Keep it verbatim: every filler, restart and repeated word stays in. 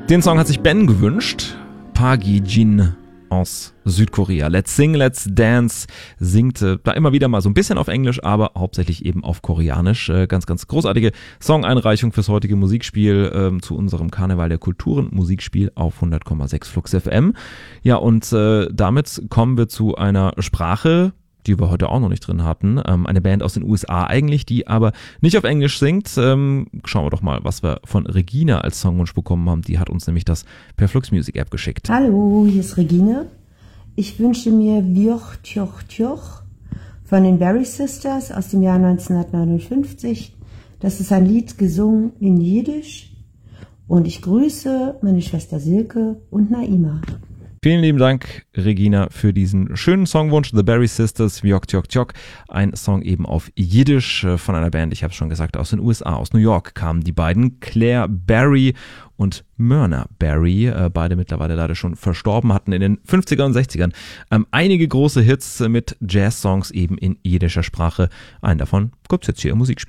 Den Song hat sich Ben gewünscht. Park Ji-jin aus Südkorea. Let's Sing, Let's Dance singt äh, da immer wieder mal so ein bisschen auf Englisch, aber hauptsächlich eben auf Koreanisch. Äh, ganz, ganz großartige Song-Einreichung fürs heutige Musikspiel äh, zu unserem Karneval der Kulturen Musikspiel auf hundert Komma sechs Flux F M. Ja, und äh, damit kommen wir zu einer Sprache, die wir heute auch noch nicht drin hatten. Ähm, eine Band aus den U S A eigentlich, die aber nicht auf Englisch singt. Ähm, schauen wir doch mal, was wir von Regina als Songwunsch bekommen haben. Die hat uns nämlich das per Flux Music App geschickt. Hallo, hier ist Regina. Ich wünsche mir Wioch Tjoch Tjoch von den Berry Sisters aus dem Jahr neunzehnhundertneunundfünfzig. Das ist ein Lied gesungen in Jiddisch. Und ich grüße meine Schwester Silke und Naima. Vielen lieben Dank, Regina, für diesen schönen Songwunsch. The Berry Sisters, Wioch Tjoch Tjoch. Ein Song eben auf Jiddisch von einer Band, ich habe es schon gesagt, aus den U S A, aus New York kamen die beiden. Claire Berry und Myrna Berry, äh, beide mittlerweile leider schon verstorben, hatten in den fünfzigern und sechzigern ähm, einige große Hits mit Jazz-Songs eben in jiddischer Sprache. Einen davon gibt's jetzt hier im Musikspiel.